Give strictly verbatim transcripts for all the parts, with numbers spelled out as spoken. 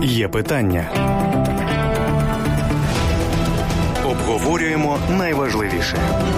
Є питання. Обговорюємо найважливіше.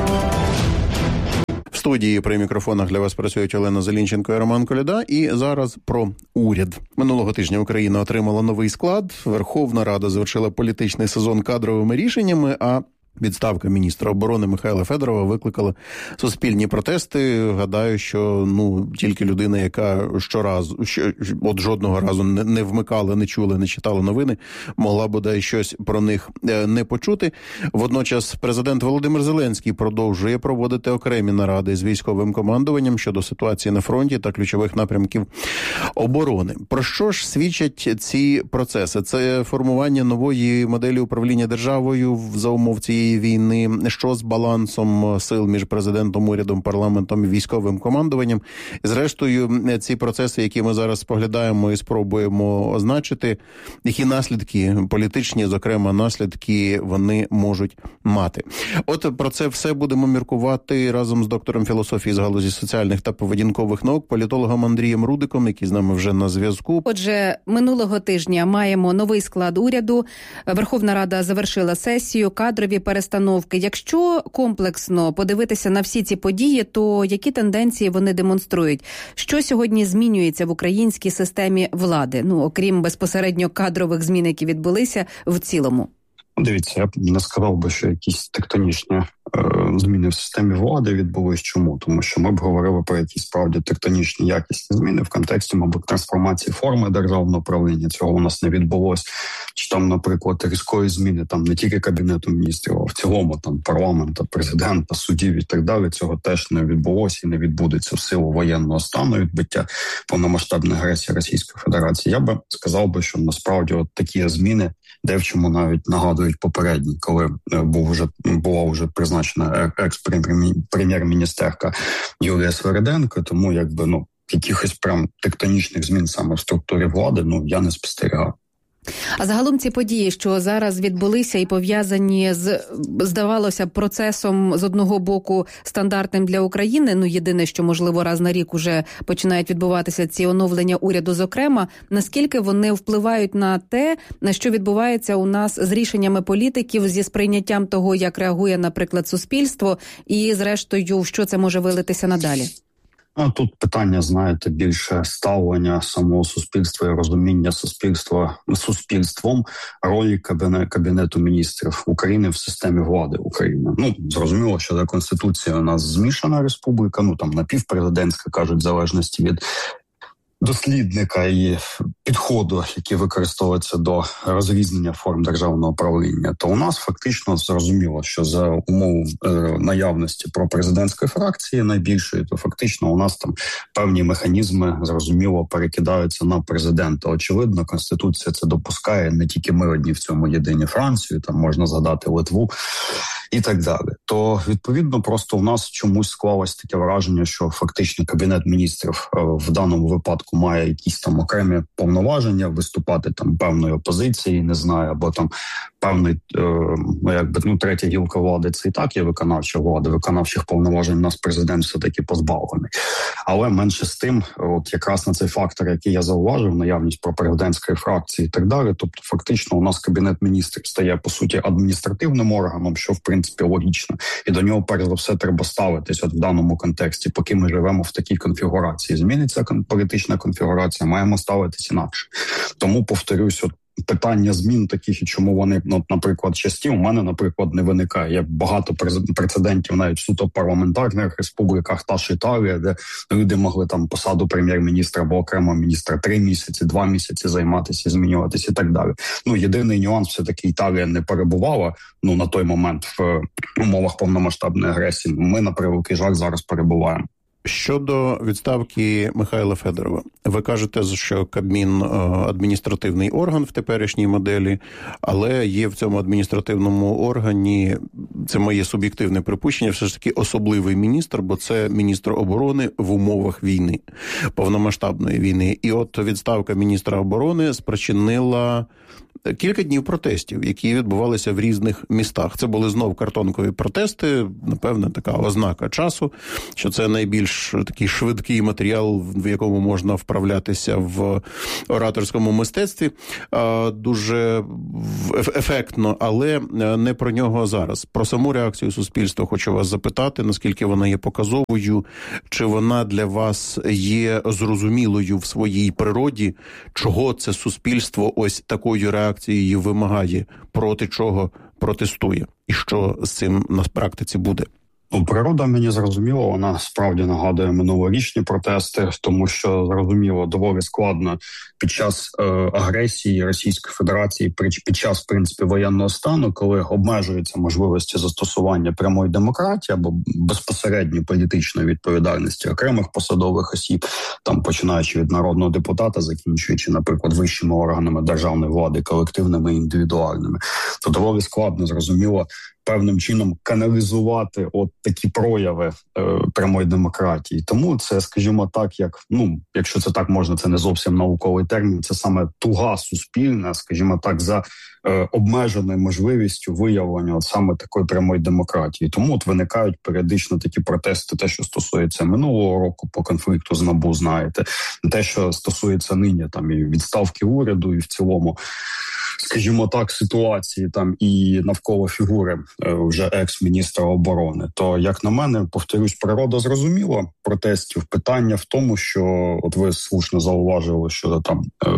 В студії при мікрофонах для вас працюють Олена Зелінченко і Роман Коляда. І зараз про уряд. Минулого тижня Україна отримала новий склад. Верховна Рада завершила політичний сезон кадровими рішеннями, а відставка міністра оборони Михайла Федорова викликала суспільні протести. Гадаю, що ну тільки людина, яка щоразу, що, от жодного разу не, не вмикала, не чула, не читала новини, могла бодай щось про них не почути. Водночас президент Володимир Зеленський продовжує проводити окремі наради з військовим командуванням щодо ситуації на фронті та ключових напрямків оборони. Про що ж свідчать ці процеси? Це формування нової моделі управління державою за умов цієї війни, що з балансом сил між президентом, урядом, парламентом і військовим командуванням. І зрештою, ці процеси, які ми зараз споглядаємо і спробуємо означити, які наслідки політичні, зокрема наслідки, вони можуть мати. От про це все будемо міркувати разом з доктором філософії з галузі соціальних та поведінкових наук, політологом Андрієм Рудиком, який з нами вже на зв'язку. Отже, минулого тижня маємо новий склад уряду. Верховна Рада завершила сесію, кадрові перестановки. Якщо комплексно подивитися на всі ці події, то які тенденції вони демонструють? Що сьогодні змінюється в українській системі влади? Ну, окрім безпосередньо кадрових змін, які відбулися в цілому. Дивіться, я б не сказав би, що якісь тектонічні е, зміни в системі влади відбулись. Чому? Тому що ми б говорили про якісь справді тектонічні якісні зміни в контексті, мабуть, трансформації форми державного управління. Цього у нас не відбулось. Чи там, наприклад, різкої зміни там не тільки Кабінету міністрів, а в цілому там парламента, президента, суддів і так далі. Цього теж не відбулося і не відбудеться в силу воєнного стану, відбиття повномасштабної агресії Російської Федерації. Я би сказав би, що насправді от такі зміни, де в чому навіть нагадують попередні, коли був вже була вже призначена екс-прем'єр-міністерка Юлія Свериденко, тому якби ну якихось прям тектонічних змін саме в структурі влади, ну я не спостерігав. А загалом ці події, що зараз відбулися і пов'язані з, здавалося, процесом з одного боку стандартним для України, ну єдине, що, можливо, раз на рік уже починають відбуватися ці оновлення уряду, зокрема, наскільки вони впливають на те, на що відбувається у нас з рішеннями політиків, зі сприйняттям того, як реагує, наприклад, суспільство, і, зрештою, що це може вилитися надалі? А тут питання, знаєте, більше ставлення самого суспільства і розуміння суспільства суспільством ролі кабінету, кабінету міністрів України в системі влади України. Ну, зрозуміло, що за Конституцією у нас змішана республіка, ну там напівпрезидентська, кажуть, в залежності від дослідника і підходу, який використовується до розрізнення форм державного управління, то у нас фактично зрозуміло, що за умов е, наявності пропрезидентської фракції найбільшої, то фактично у нас там певні механізми, зрозуміло, перекидаються на президента. Очевидно, Конституція це допускає, не тільки ми одні в цьому єдині, Францію, там можна згадати Литву і так далі. То, відповідно, просто у нас чомусь склалось таке враження, що фактично Кабінет міністрів е, в даному випадку має якісь там окремі повноваження, виступати там певної опозиції, не знаю, або там певний, е, ну, якби, ну, третя гілка влади, це і так є виконавча влада, виконавчих повноважень у нас президент все-таки позбавлений. Але менше з тим, от якраз на цей фактор, який я зауважив, наявність пропрезидентської фракції і так далі, тобто фактично у нас Кабінет міністрів стає, по суті, адміністративним органом, що, в принципі, логічно. І до нього, перш за все, треба ставитись от в даному контексті, поки ми живемо в такій конфігурації. Зміниться політична конфігурація, маємо ставитись інакше. Тому, повторюсь, от питання змін таких і чому вони, ну, наприклад, часті, у мене, наприклад, не виникає. Є багато прецедентів навіть суто парламентарних республіках, та ж Італія, де люди могли там посаду прем'єр-міністра або окремого міністра три місяці, два місяці займатися, змінюватися і так далі. Ну, єдиний нюанс, все-таки Італія не перебувала, ну, на той момент в умовах повномасштабної агресії. Ми, на превеликий жаль, зараз перебуваємо. Щодо відставки Михайла Федорова, ви кажете, що Кабмін адміністративний орган в теперішній моделі, але є в цьому адміністративному органі, це моє суб'єктивне припущення, все ж таки особливий міністр, бо це міністр оборони в умовах війни, повномасштабної війни. І от відставка міністра оборони спричинила кілька днів протестів, які відбувалися в різних містах. Це були знов картонкові протести, напевне, така ознака часу, що це найбільш такий швидкий матеріал, в якому можна вправлятися в ораторському мистецтві. Дуже ефектно, але не про нього зараз. Про саму реакцію суспільства хочу вас запитати, наскільки вона є показовою, чи вона для вас є зрозумілою в своїй природі, чого це суспільство ось такою реакцією вимагає, проти чого протестує, і що з цим на практиці буде? Ну, природа, мені зрозуміло, вона справді нагадує минулорічні протести, тому що, зрозуміло, доволі складно під час е, агресії Російської Федерації, під час, в принципі, воєнного стану, коли обмежуються можливості застосування прямої демократії або безпосередньої політичної відповідальності окремих посадових осіб, там починаючи від народного депутата, закінчуючи, наприклад, вищими органами державної влади, колективними і індивідуальними, то доволі складно, зрозуміло, певним чином каналізувати от такі прояви е, прямої демократії. Тому це, скажімо так, як, ну, якщо це так можна, це не зовсім науковий термін, це саме туга суспільна, скажімо так, за е, обмеженою можливістю виявлення от саме такої прямої демократії. Тому от виникають періодично такі протести, те, що стосується минулого року по конфлікту з НАБУ, знаєте, те, що стосується нині там і відставки уряду, і в цілому, скажімо так, ситуації там і навколо фігури е, вже екс-міністра оборони. То, як на мене, повторюсь, природа зрозуміла протестів. Питання в тому, що, от ви слушно зауважили, що там е,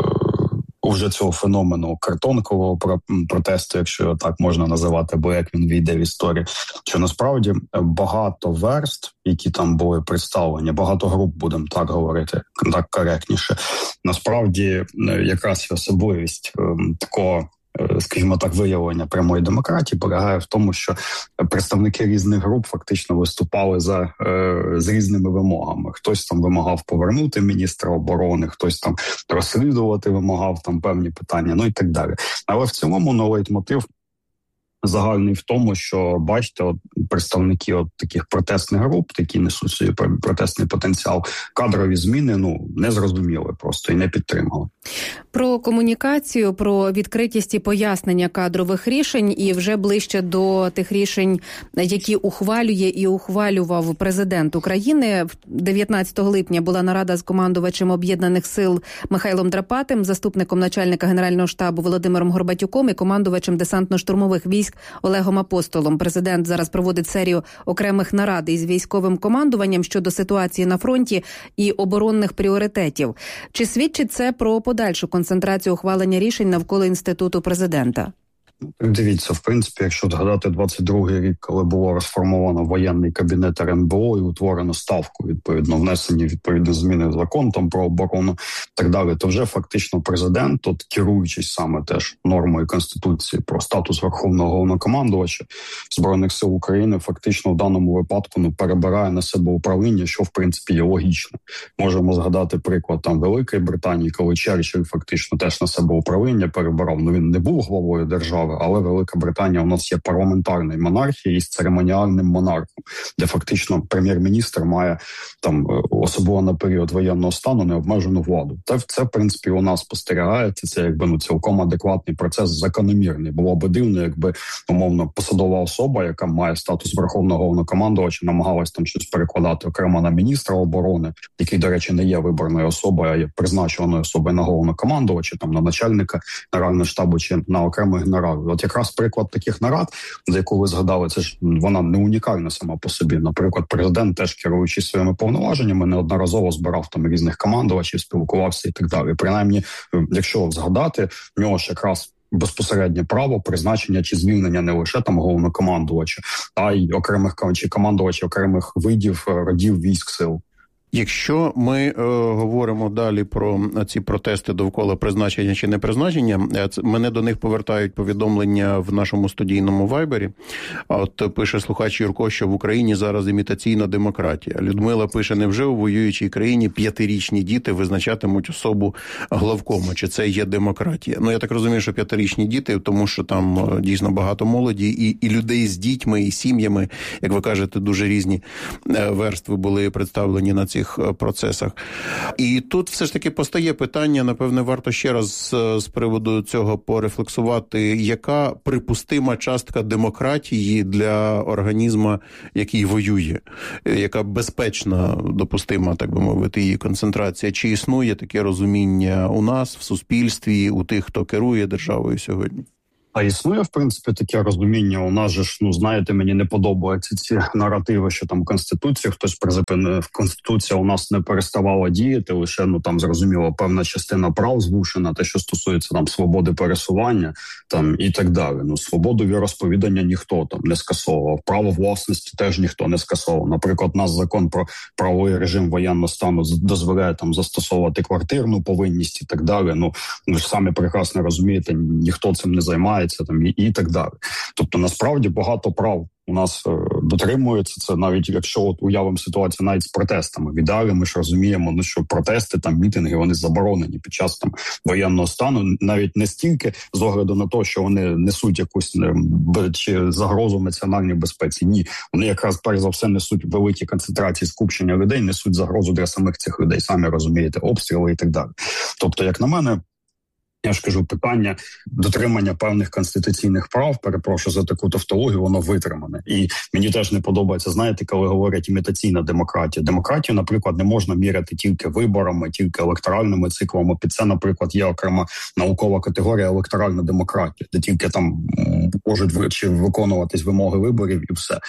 вже цього феномену картонкового протесту, якщо так можна називати, бо як він війде в історію, що насправді багато верст, які там були представлені, багато груп, будемо так говорити, так коректніше, насправді якраз особливість е, такого, скажімо так, виявлення прямої демократії полягає в тому, що представники різних груп фактично виступали за е, з різними вимогами. Хтось там вимагав повернути міністра оборони, хтось там розслідувати вимагав там певні питання, ну і так далі. Але в цілому на лейтмотив загальний в тому, що, бачите, от представники от таких протестних груп, які несуть свій протестний потенціал, кадрові зміни, ну, не зрозуміли просто і не підтримали. Про комунікацію, про відкритість і пояснення кадрових рішень і вже ближче до тих рішень, які ухвалює і ухвалював президент України. дев'ятнадцятого липня була нарада з командувачем Об'єднаних сил Михайлом Драпатим, заступником начальника Генерального штабу Володимиром Горбатюком і командувачем десантно-штурмових військ Олегом Апостолом. Президент зараз проводить серію окремих нарад із військовим командуванням щодо ситуації на фронті і оборонних пріоритетів. Чи свідчить це про подальшу концентрацію ухвалення рішень навколо інституту президента? Дивіться, в принципі, якщо згадати двадцять другий рік, коли було розформовано воєнний кабінет ер ен бе о і утворено ставку, відповідно, внесені відповідні зміни в закон там про оборону і так далі, то вже фактично президент, от керуючись саме теж нормою Конституції про статус Верховного Головнокомандувача Збройних сил України, фактично в даному випадку ну, перебирає на себе управління, що в принципі є логічно. Можемо згадати приклад там Великої Британії, коли Черчилль фактично теж на себе управління перебирав. Ну він не був главою держави, але Велика Британія у нас є парламентарною монархією із церемоніальним монархом, де фактично прем'єр-міністр має там особливо на період воєнного стану необмежену владу. Це, це в принципі у нас спостерігається, це якби ну цілком адекватний процес, закономірний. Було би дивно, якби умовно посадова особа, яка має статус Верховного Головнокомандувача, намагалась там щось перекладати окремо на міністра оборони, який, до речі, не є виборною особою, а є призначеною особою на Головнокомандувача, там на начальника Генерального штабу чи на окремого генерала. От якраз приклад таких нарад, за яку ви згадали, це ж вона не унікальна сама по собі. Наприклад, президент теж, керуючись своїми повноваженнями, неодноразово збирав там різних командувачів, спілкувався і так далі. Принаймні, якщо згадати, в нього ж якраз безпосереднє право призначення чи звільнення не лише там головнокомандувача, а й окремих чи командувачів окремих видів родів військ сил. Якщо ми е, говоримо далі про ці протести довкола призначення чи не призначення, це, мене до них повертають повідомлення в нашому студійному вайбері. От пише слухач Юрко, що в Україні зараз імітаційна демократія. Людмила пише, невже у воюючій країні п'ятирічні діти визначатимуть особу главкома? Чи це є демократія? Ну, я так розумію, що п'ятирічні діти, тому що там дійсно багато молоді і, і людей з дітьми, і сім'ями, як ви кажете, дуже різні верстви були представлені на ці цих процесах. І тут все ж таки постає питання, напевне, варто ще раз з приводу цього порефлексувати, яка припустима частка демократії для організму, який воює, яка безпечна, допустима, так би мовити, її концентрація. Чи існує таке розуміння у нас, в суспільстві, у тих, хто керує державою сьогодні? А існує, в принципі, таке розуміння. У нас же ж, ну, знаєте, мені не подобаються ці наративи, що там Конституція хтось призупинив. Конституція у нас не переставала діяти, лише, ну, там, зрозуміло, певна частина прав звушена, те, що стосується там свободи пересування, там, і так далі. Ну, свободу віросповідання ніхто там не скасовував. Право власності теж ніхто не скасовував. Наприклад, у нас закон про правовий режим воєнного стану дозволяє там застосовувати квартирну повинність і так далі. Ну, ви ж самі прекрасно розумієте, ніхто цим не займається. Там і, і так далі. Тобто, насправді, багато прав у нас е, дотримується. Це навіть якщо от уявимо ситуацію навіть з протестами. В ідеалі ми ж розуміємо, ну, що протести, там, мітинги, вони заборонені під час там воєнного стану, навіть не стільки з огляду на те, що вони несуть якусь не, чи загрозу національній безпеці. Ні, вони якраз перш за все несуть великі концентрації скупчення людей, несуть загрозу для самих цих людей. Самі розумієте, обстріли і так далі. Тобто, як на мене, я ж кажу, питання дотримання певних конституційних прав, перепрошую за таку тавтологію, воно витримане. І мені теж не подобається, знаєте, коли говорять імітаційна демократія. Демократію, наприклад, не можна міряти тільки виборами, тільки електоральними циклами. Під це, наприклад, є окрема наукова категорія електоральна демократія, де тільки там можуть чи виконуватись вимоги виборів і все.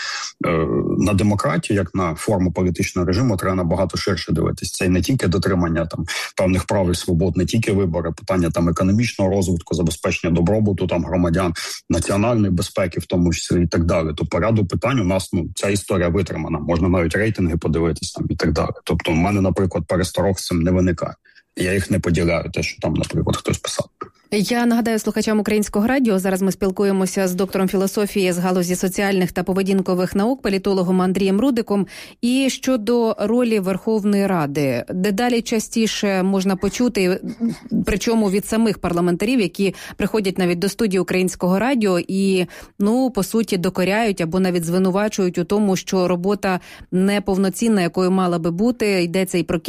На демократію, як на форму політичного режиму, треба набагато ширше дивитись. Це не тільки дотримання там певних прав і свобод, не тільки вибори, питання там економічного розвитку, забезпечення добробуту там громадян, національної безпеки, в тому числі і так далі. То по ряду питань у нас, ну, ця історія витримана. Можна навіть рейтинги подивитись там і так далі. Тобто, в мене, наприклад, пересторог з цим не виникає. Я їх не поділяю, те, що там, наприклад, хтось писав. Я нагадаю слухачам Українського радіо, зараз ми спілкуємося з доктором філософії з галузі соціальних та поведінкових наук, політологом Андрієм Рудиком. І щодо ролі Верховної Ради, дедалі частіше можна почути, причому від самих парламентарів, які приходять навіть до студії Українського радіо і, ну, по суті, докоряють або навіть звинувачують у тому, що робота неповноцінна, якою мала би бути, йдеться і про